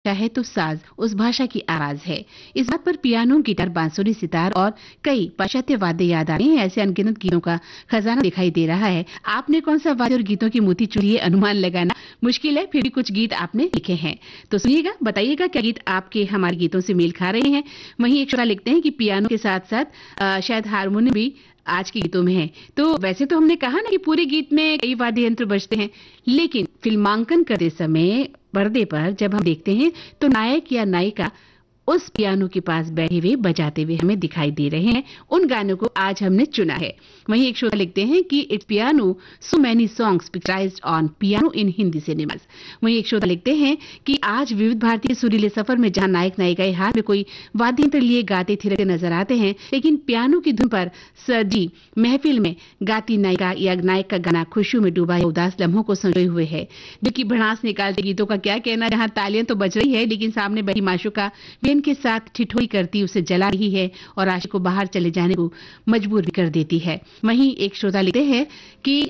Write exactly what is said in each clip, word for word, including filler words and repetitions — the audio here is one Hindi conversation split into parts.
है तो साज उस भाषा की आवाज है। इस बात पर पियानो, गिटार, बांसुरी, सितार और कई पाश्चात्य वाद्य याद आ रहे हैं। ऐसे अनगिनत गीतों का खजाना दिखाई दे रहा है। आपने कौन सा वाद्य और गीतों की मोती चुनी है, अनुमान लगाना मुश्किल है, फिर भी कुछ गीत आपने लिखे हैं तो सुनिएगा, बताइएगा क्या गीत आपके हमारे गीतों से मेल खा रहे हैं। वहीं एक श्रोता लिखते हैं कि पियानो के साथ साथ शायद हारमोनियम भी आज के गीतों में है। तो वैसे तो हमने कहा ना कि पूरे गीत में कई वाद्य यंत्र बजते हैं, लेकिन फिल्मांकन करते समय पर्दे पर जब हम देखते हैं तो नायक या नायिका उस पियानो के पास बैठे हुए बजाते हुए हमें दिखाई दे रहे हैं। उन गानों को आज हमने चुना है। वहीं एक श्रोता लिखते हैं कि it's piano so many songs picturised on piano in Hindi cinemas. वहीं एक श्रोता लिखते हैं कि आज विविध भारती के सुरीले सफर में जहां नायक नायिकाएं हाथ में कोई वाद्य यंत्र लिए गाते थिरकते नजर आते हैं, लेकिन पियानो की धुन पर सजी महफिल में गाती नायिका या नायक का गाना खुशियों में डूबा उदास लम्हों को संजोए हुए है। जो कि भड़ास निकालते गीतों का क्या कहना, जहां तालियां तो बज रही है लेकिन सामने बैठी माशूका के साथ ठिठोई करती उसे जला रही है और आशिक को बाहर चले जाने को मजबूर भी कर देती है। वहीं एक श्रोता लिखते हैं कि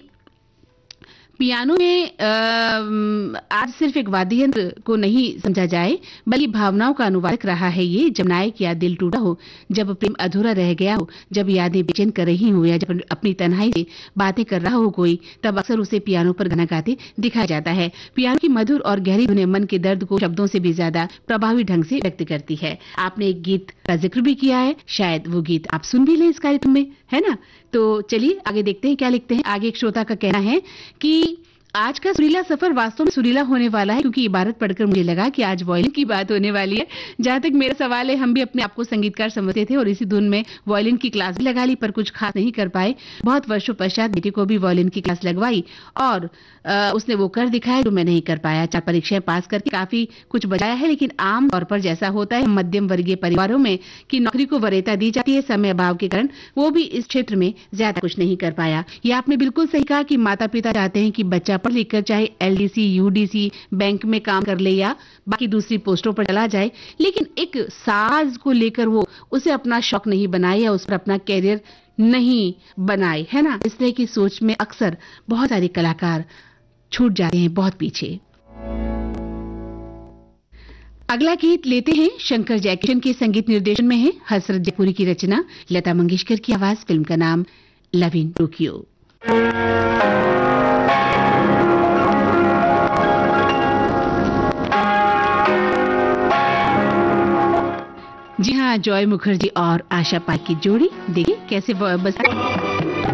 पियानो में आज सिर्फ एक वाद्य यंत्र को नहीं समझा जाए बल्कि भावनाओं का अनुवादक रहा है ये। जब नायक या दिल टूटा हो, जब प्रेम अधूरा रह गया हो, जब यादें बेचैन कर रही हो या जब अपनी तन्हाई से बातें कर रहा हो कोई, तब अक्सर उसे पियानो पर गाना गाते दिखाया जाता है। पियानो की मधुर और गहरी धुनें मन के दर्द को शब्दों से भी ज्यादा प्रभावी ढंग से व्यक्त करती है। आपने एक गीत का जिक्र भी किया है, शायद वो गीत आप सुन भी लें इस कार्यक्रम में, है ना। तो चलिए आगे देखते हैं क्या लिखते हैं। आगे एक श्रोता का कहना है कि आज का सुरीला सफर वास्तव में सुरीला होने वाला है, क्योंकि इबारत पढ़कर मुझे लगा कि आज वॉयलिन की बात होने वाली है। जहां तक मेरा सवाल है, हम भी अपने आप को संगीतकार समझते थे और इसी धुन में वॉयलिन की क्लास भी लगा ली, पर कुछ खास नहीं कर पाए। बहुत वर्षों पश्चात बेटी को भी वॉयलिन की क्लास लगवाई और आ, उसने वो कर दिखाया जो मैं नहीं कर पाया। चार परीक्षाएं पास करके काफी कुछ बजाया है, लेकिन आम तौर पर जैसा होता है मध्यम वर्गीय परिवारों में कि नौकरी को वरीयता दी जाती है, समय अभाव के कारण वो भी इस क्षेत्र में ज्यादा कुछ नहीं कर पाया। ये आपने बिल्कुल सही कहा कि माता पिता चाहते हैं कि बच्चा पढ़ लिख कर चाहे एलडीसी, यूडीसी, बैंक में काम कर ले या बाकी दूसरी पोस्टों पर चला जाए, लेकिन एक साज को लेकर वो उसे अपना शौक नहीं बनाए या उस पर अपना कैरियर नहीं बनाए, है ना। इस तरह की सोच में अक्सर बहुत सारे कलाकार छूट जाते हैं बहुत पीछे। अगला गीत लेते हैं, शंकर जयकिशन के संगीत निर्देशन में है, हसरत जयपुरी की रचना, लता मंगेशकर की आवाज, फिल्म का नाम लव इन टोक्यो। जी हाँ, जॉय मुखर्जी और आशा पाल की जोड़ी, देखिए कैसे बस